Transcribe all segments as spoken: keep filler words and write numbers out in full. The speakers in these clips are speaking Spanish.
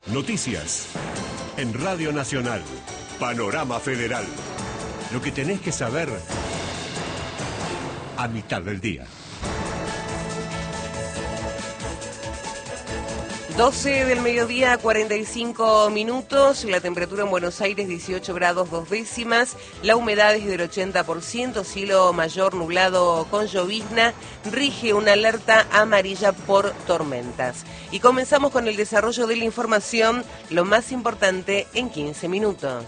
Noticias. En Radio Nacional. Panorama Federal. Lo que tenés que saber a mitad del día. doce del mediodía, cuarenta y cinco minutos, la temperatura en Buenos Aires dieciocho grados dos décimas, la humedad es del ochenta por ciento, cielo mayor nublado con llovizna, rige una alerta amarilla por tormentas. Y comenzamos con el desarrollo de la información, lo más importante en quince minutos.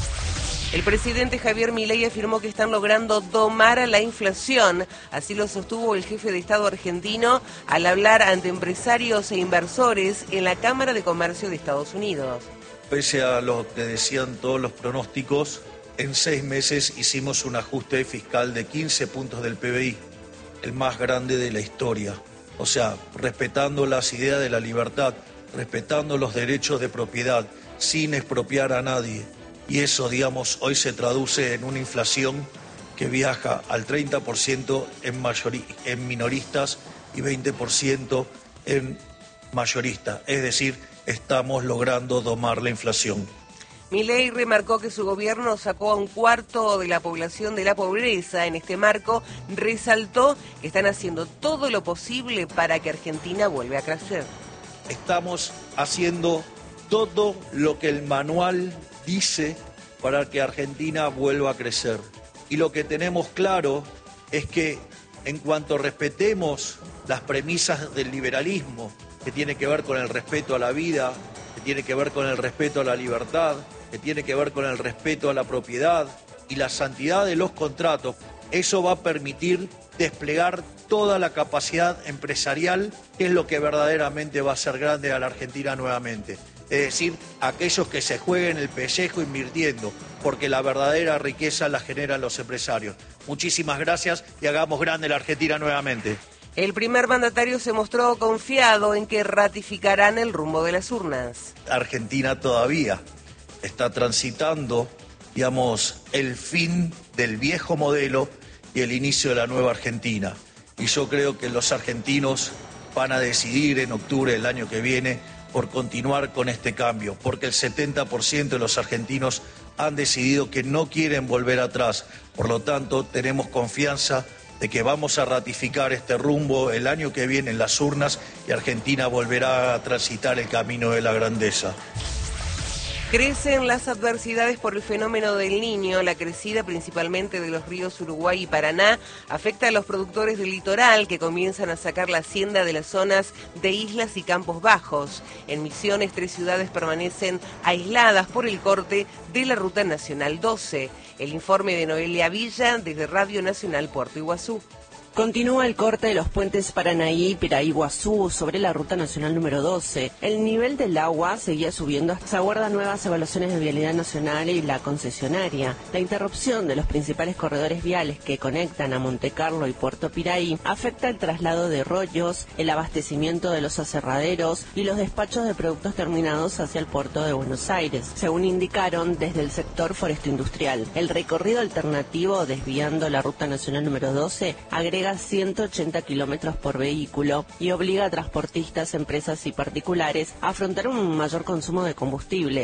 El presidente Javier Milei afirmó que están logrando domar a la inflación. Así lo sostuvo el jefe de Estado argentino al hablar ante empresarios e inversores en la Cámara de Comercio de Estados Unidos. Pese a lo que decían todos los pronósticos, en seis meses hicimos un ajuste fiscal de quince puntos del P B I, el más grande de la historia. O sea, respetando las ideas de la libertad, respetando los derechos de propiedad, sin expropiar a nadie. Y eso, digamos, hoy se traduce en una inflación que viaja al treinta por ciento en, mayori- en minoristas y veinte por ciento en mayoristas. Es decir, estamos logrando domar la inflación. Milei remarcó que su gobierno sacó a un cuarto de la población de la pobreza. En este marco, resaltó que están haciendo todo lo posible para que Argentina vuelva a crecer. Estamos haciendo todo lo que el manual dice para que Argentina vuelva a crecer. Y lo que tenemos claro es que en cuanto respetemos las premisas del liberalismo, que tiene que ver con el respeto a la vida, que tiene que ver con el respeto a la libertad, que tiene que ver con el respeto a la propiedad y la santidad de los contratos, eso va a permitir desplegar toda la capacidad empresarial, que es lo que verdaderamente va a hacer grande a la Argentina nuevamente. Es decir, aquellos que se jueguen el pellejo invirtiendo, porque la verdadera riqueza la generan los empresarios. Muchísimas gracias y hagamos grande la Argentina nuevamente. El primer mandatario se mostró confiado en que ratificarán el rumbo de las urnas. Argentina todavía está transitando, digamos, el fin del viejo modelo y el inicio de la nueva Argentina. Y yo creo que los argentinos van a decidir en octubre del año que viene por continuar con este cambio, porque el setenta por ciento de los argentinos han decidido que no quieren volver atrás. Por lo tanto, tenemos confianza de que vamos a ratificar este rumbo el año que viene en las urnas y Argentina volverá a transitar el camino de la grandeza. Crecen las adversidades por el fenómeno del Niño. La crecida principalmente de los ríos Uruguay y Paraná afecta a los productores del litoral que comienzan a sacar la hacienda de las zonas de islas y campos bajos. En Misiones, tres ciudades permanecen aisladas por el corte de la Ruta Nacional doce. El informe de Noelia Villa desde Radio Nacional Puerto Iguazú. Continúa el corte de los puentes Paranaí y Piraí-Guazú sobre la Ruta Nacional número doce. El nivel del agua seguía subiendo. Se aguardan nuevas evaluaciones de vialidad nacional y la concesionaria. La interrupción de los principales corredores viales que conectan a Montecarlo y Puerto Piraí afecta el traslado de rollos, el abastecimiento de los aserraderos y los despachos de productos terminados hacia el puerto de Buenos Aires, según indicaron desde el sector foresto industrial. El recorrido alternativo desviando la Ruta Nacional número doce agrega ciento ochenta kilómetros por vehículo y obliga a transportistas, empresas y particulares a afrontar un mayor consumo de combustible.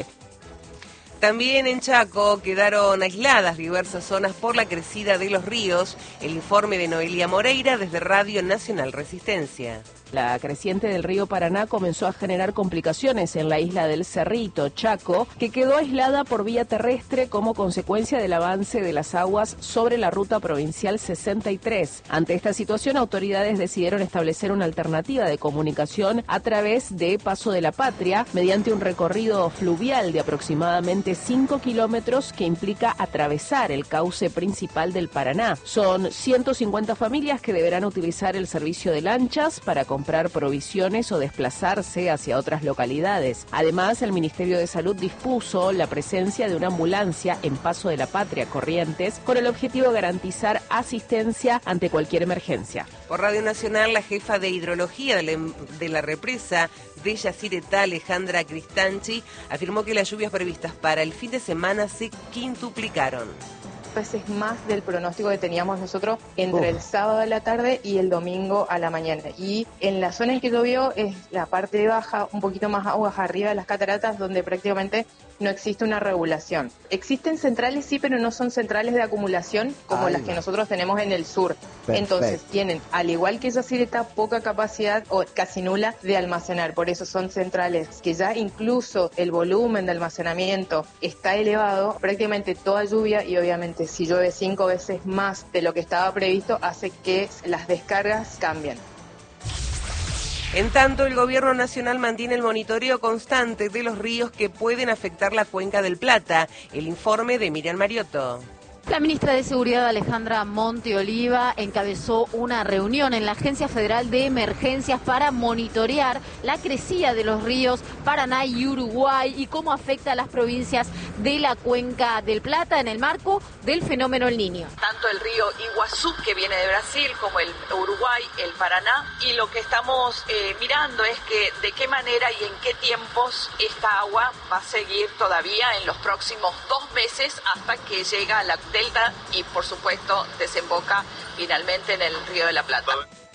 También en Chaco quedaron aisladas diversas zonas por la crecida de los ríos. El informe de Noelia Moreira desde Radio Nacional Resistencia. La creciente del río Paraná comenzó a generar complicaciones en la isla del Cerrito, Chaco, que quedó aislada por vía terrestre como consecuencia del avance de las aguas sobre la ruta provincial sesenta y tres. Ante esta situación, autoridades decidieron establecer una alternativa de comunicación a través de Paso de la Patria, mediante un recorrido fluvial de aproximadamente cinco kilómetros que implica atravesar el cauce principal del Paraná. Son ciento cincuenta familias que deberán utilizar el servicio de lanchas para comprar provisiones o desplazarse hacia otras localidades. Además, el Ministerio de Salud dispuso la presencia de una ambulancia en Paso de la Patria, Corrientes, con el objetivo de garantizar asistencia ante cualquier emergencia. Por Radio Nacional, la jefa de hidrología de la, de la represa de Yacyretá, Alejandra Cristanchi, afirmó que las lluvias previstas para el fin de semana se quintuplicaron. veces más del pronóstico que teníamos nosotros entre el sábado a la tarde y el domingo a la mañana. Y en la zona en que llovió es la parte baja, un poquito más aguas arriba de las cataratas, donde prácticamente no existe una regulación. Existen centrales, sí, pero no son centrales de acumulación como Ay, las que nosotros tenemos en el sur. Perfecto. Entonces tienen, al igual que Yacyretá, poca capacidad o casi nula de almacenar. Por eso son centrales que ya incluso el volumen de almacenamiento está elevado. Prácticamente toda lluvia, y obviamente si llueve cinco veces más de lo que estaba previsto, hace que las descargas cambien. En tanto, el Gobierno Nacional mantiene el monitoreo constante de los ríos que pueden afectar la cuenca del Plata. El informe de Miriam Mariotto. La ministra de Seguridad, Alejandra Monte Oliva, encabezó una reunión en la Agencia Federal de Emergencias para monitorear la crecida de los ríos Paraná y Uruguay y cómo afecta a las provincias de la cuenca del Plata en el marco del fenómeno El Niño. Tanto el río Iguazú, que viene de Brasil, como el Uruguay, el Paraná, y lo que estamos eh, mirando es que de qué manera y en qué tiempos esta agua va a seguir todavía en los próximos dos meses hasta que llega a la delta y por supuesto desemboca finalmente en el Río de la Plata.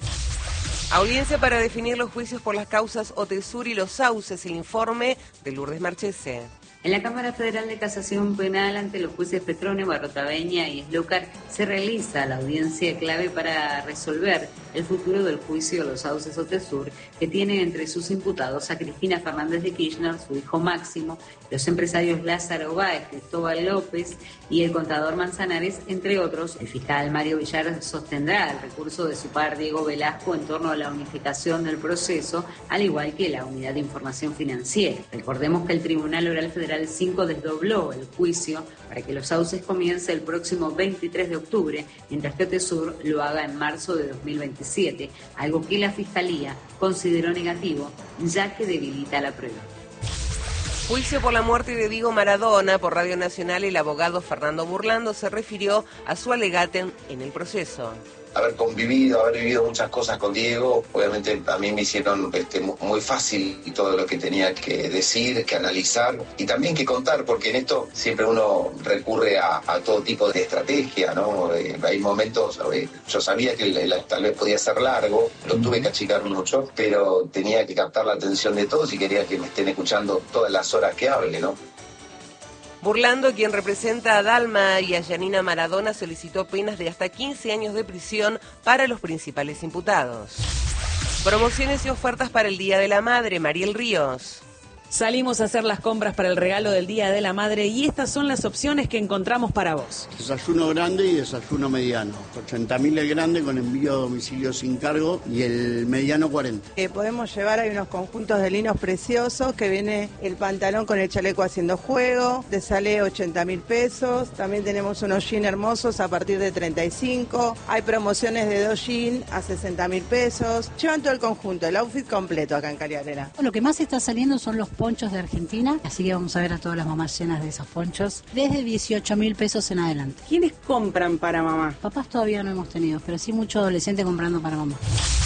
Audiencia para definir los juicios por las causas Otesur y Los Sauces, el informe de Lourdes Marchese. En la Cámara Federal de Casación Penal, ante los jueces Petrone, Barrotaveña y Eslocar, se realiza la audiencia clave para resolver el futuro del juicio de Los Sauces Otesur, que tiene entre sus imputados a Cristina Fernández de Kirchner, su hijo Máximo, los empresarios Lázaro Báez, Cristóbal López y el contador Manzanares, entre otros. El fiscal Mario Villar sostendrá el recurso de su par Diego Velasco en torno a la unificación del proceso, al igual que la Unidad de Información Financiera. Recordemos que el Tribunal Oral Federal cinco desdobló el juicio para que Los Sauces comience el próximo veintitrés de octubre, mientras que Otesur lo haga en marzo de dos mil veintisiete, algo que la Fiscalía consideró negativo, ya que debilita la prueba. Juicio por la muerte de Diego Maradona. Por Radio Nacional, el abogado Fernando Burlando se refirió a su alegato en el proceso. Haber convivido, haber vivido muchas cosas con Diego, obviamente a mí me hicieron este, muy fácil todo lo que tenía que decir, que analizar y también que contar, porque en esto siempre uno recurre a, a todo tipo de estrategia, ¿no? Eh, hay momentos, eh, yo sabía que el, el, tal vez podía ser largo, lo tuve que achicar mucho, pero tenía que captar la atención de todos y quería que me estén escuchando todas las horas que hable, ¿no? Burlando, quien representa a Dalma y a Yanina Maradona, solicitó penas de hasta quince años de prisión para los principales imputados. Promociones y ofertas para el Día de la Madre. Mariel Ríos. Salimos a hacer las compras para el regalo del Día de la Madre y estas son las opciones que encontramos para vos. Desayuno grande y desayuno mediano. ochenta mil el grande con envío a domicilio sin cargo y el mediano cuarenta. Eh, podemos llevar, hay unos conjuntos de linos preciosos que viene el pantalón con el chaleco haciendo juego, te sale ochenta mil pesos. También tenemos unos jeans hermosos a partir de treinta y cinco. Hay promociones de dos jeans a sesenta mil pesos. Llevan todo el conjunto, el outfit completo acá en Cariarena. Lo que más está saliendo son los ponchos de Argentina, así que vamos a ver a todas las mamás llenas de esos ponchos, desde dieciocho mil pesos en adelante. ¿Quiénes compran para mamá? Papás todavía no hemos tenido, pero sí mucho adolescente comprando para mamá.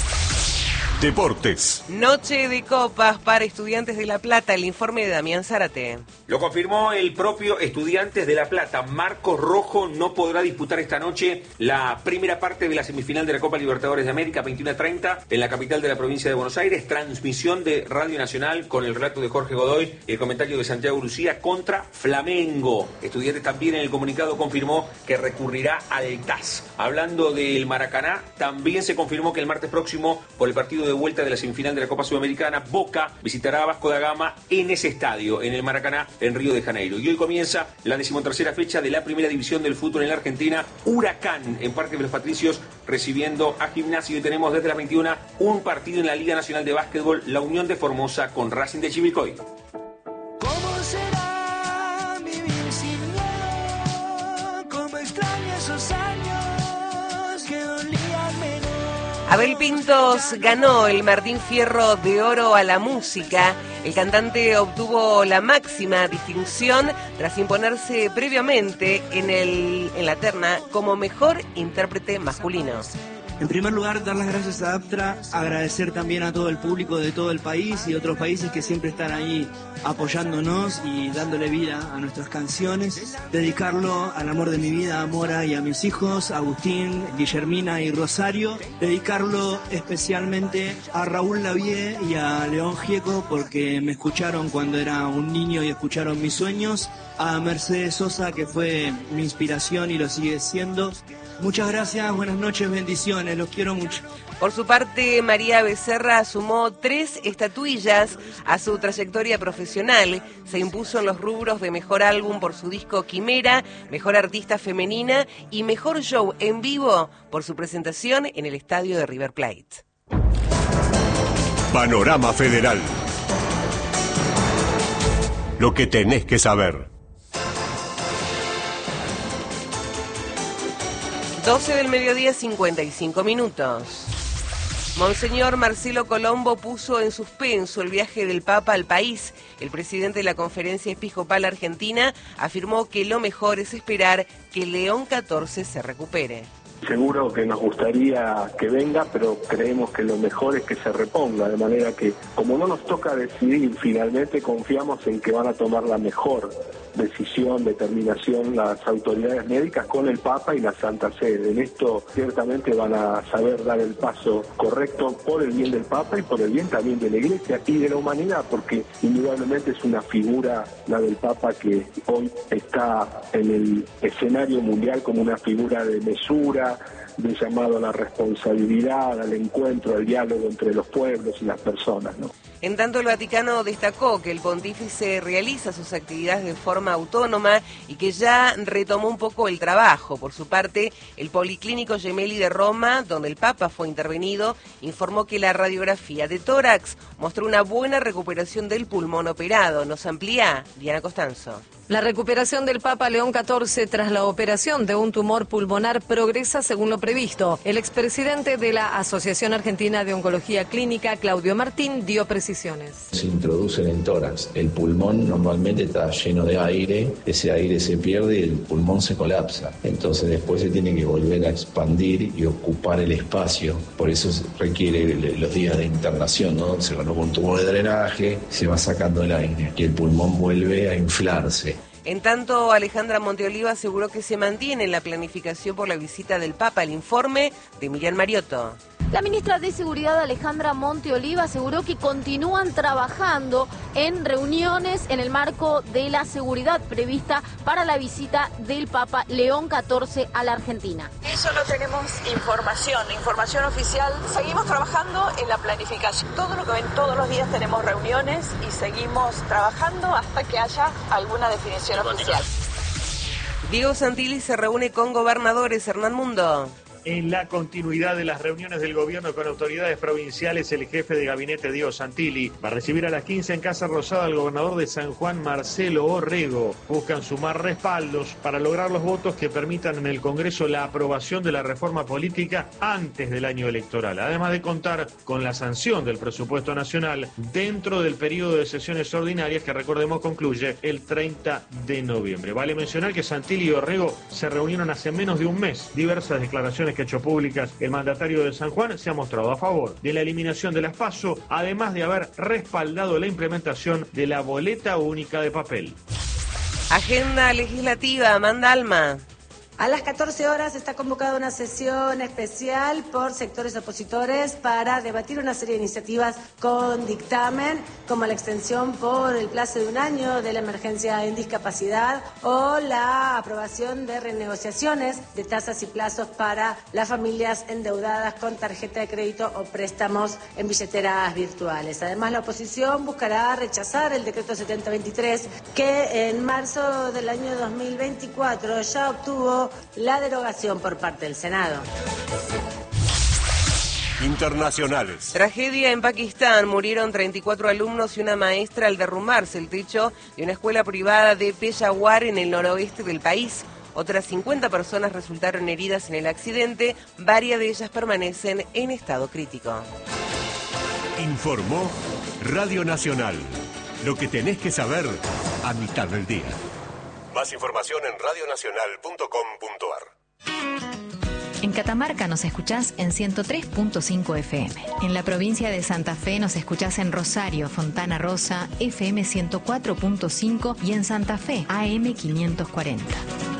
Deportes. Noche de copas para Estudiantes de La Plata, el informe de Damián Zárate. Lo confirmó el propio Estudiantes de La Plata. Marcos Rojo no podrá disputar esta noche la primera parte de la semifinal de la Copa Libertadores de América, veintiuno a treinta, en la capital de la provincia de Buenos Aires. Transmisión de Radio Nacional con el relato de Jorge Godoy y el comentario de Santiago Lucía contra Flamengo. Estudiantes también en el comunicado confirmó que recurrirá al T A S. Hablando del Maracaná, también se confirmó que el martes próximo, por el partido de vuelta de la semifinal de la Copa Sudamericana, Boca visitará a Vasco da Gama en ese estadio, en el Maracaná, en Río de Janeiro. Y hoy comienza la decimotercera fecha de la primera división del fútbol en la Argentina. Huracán en Parque de los Patricios recibiendo a Gimnasia. Y tenemos desde las veintiuna un partido en la Liga Nacional de Básquetbol, la Unión de Formosa con Racing de Chivilcoy. ¿Cómo será vivir sin miedo? ¿Cómo extraño esos años que dolían menos? Abel Pintos ganó el Martín Fierro de Oro a la música. El cantante obtuvo la máxima distinción tras imponerse previamente en, el, en la terna como mejor intérprete masculino. En primer lugar, dar las gracias a APTRA, agradecer también a todo el público de todo el país y otros países que siempre están ahí apoyándonos y dándole vida a nuestras canciones. Dedicarlo al amor de mi vida, a Mora y a mis hijos, Agustín, Guillermina y Rosario. Dedicarlo especialmente a Raúl Lavie y a León Gieco, porque me escucharon cuando era un niño y escucharon mis sueños. A Mercedes Sosa, que fue mi inspiración y lo sigue siendo. Muchas gracias, buenas noches, bendiciones, los quiero mucho. Por su parte, María Becerra sumó tres estatuillas a su trayectoria profesional. Se impuso en los rubros de Mejor Álbum por su disco Quimera, Mejor Artista Femenina y Mejor Show en Vivo por su presentación en el estadio de River Plate. Panorama Federal. Lo que tenés que saber. doce del mediodía, cincuenta y cinco minutos. Monseñor Marcelo Colombo puso en suspenso el viaje del Papa al país. El presidente de la Conferencia Episcopal Argentina afirmó que lo mejor es esperar que León catorce se recupere. Seguro que nos gustaría que venga, pero creemos que lo mejor es que se reponga, de manera que, como no nos toca decidir, finalmente confiamos en que van a tomar la mejor decisión, determinación las autoridades médicas con el Papa y la Santa Sede. En esto ciertamente van a saber dar el paso correcto por el bien del Papa y por el bien también de la Iglesia y de la humanidad, porque indudablemente es una figura, la del Papa, que hoy está en el escenario mundial como una figura de mesura, de llamado a la responsabilidad, al encuentro, al diálogo entre los pueblos y las personas, ¿no? En tanto, el Vaticano destacó que el pontífice realiza sus actividades de forma autónoma y que ya retomó un poco el trabajo. Por su parte, el Policlínico Gemelli de Roma, donde el Papa fue intervenido, informó que la radiografía de tórax mostró una buena recuperación del pulmón operado. Nos amplía Diana Costanzo. La recuperación del Papa León catorce tras la operación de un tumor pulmonar progresa según lo previsto. El expresidente de la Asociación Argentina de Oncología Clínica, Claudio Martín, dio precisiones. Se introduce en el tórax. El pulmón normalmente está lleno de aire, ese aire se pierde y el pulmón se colapsa. Entonces después se tiene que volver a expandir y ocupar el espacio. Por eso requiere los días de internación, ¿no? Se coloca un tubo de drenaje, se va sacando el aire y el pulmón vuelve a inflarse. En tanto, Alejandra Monteoliva aseguró que se mantiene la planificación por la visita del Papa. El informe de Miriam Mariotto. La ministra de Seguridad, Alejandra Monteoliva, aseguró que continúan trabajando en reuniones en el marco de la seguridad prevista para la visita del Papa León catorce a la Argentina. Eso no tenemos información, información oficial. Seguimos trabajando en la planificación. Todo lo que ven todos los días tenemos reuniones y seguimos trabajando hasta que haya alguna definición oficial. Diego Santilli se reúne con gobernadores. Hernán Mundo. En la continuidad de las reuniones del gobierno con autoridades provinciales, el jefe de gabinete Diego Santilli va a recibir a las quince en Casa Rosada al gobernador de San Juan, Marcelo Orrego. Buscan sumar respaldos para lograr los votos que permitan en el Congreso la aprobación de la reforma política antes del año electoral, además de contar con la sanción del presupuesto nacional dentro del periodo de sesiones ordinarias que, recordemos, concluye el treinta de noviembre. Vale mencionar que Santilli y Orrego se reunieron hace menos de un mes. Diversas declaraciones que ha hecho públicas el mandatario de San Juan se ha mostrado a favor de la eliminación de las PASO, además de haber respaldado la implementación de la boleta única de papel. Agenda legislativa, Amanda Alma. A las catorce horas está convocada una sesión especial por sectores opositores para debatir una serie de iniciativas con dictamen, como la extensión por el plazo de un año de la emergencia en discapacidad o la aprobación de renegociaciones de tasas y plazos para las familias endeudadas con tarjeta de crédito o préstamos en billeteras virtuales. Además, la oposición buscará rechazar el decreto setenta veintitrés que en marzo del año dos mil veinticuatro ya obtuvo la derogación por parte del Senado. Internacionales. Tragedia en Pakistán. Murieron treinta y cuatro alumnos y una maestra al derrumbarse el techo de una escuela privada de Peshawar en el noroeste del país. Otras cincuenta personas resultaron heridas en el accidente. Varias de ellas permanecen en estado crítico. Informó Radio Nacional. Lo que tenés que saber a mitad del día. Más información en radionacional punto com punto ar. En Catamarca nos escuchás en ciento tres punto cinco F M. En la provincia de Santa Fe nos escuchás en Rosario, Fontana Rosa, F M ciento cuatro punto cinco y en Santa Fe, A M quinientos cuarenta.